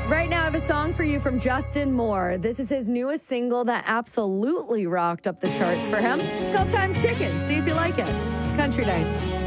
Right now, I have a song for you from Justin Moore. This is his newest single that absolutely rocked up the charts for him. It's called Time's Ticking. See if you like it. Country Nights.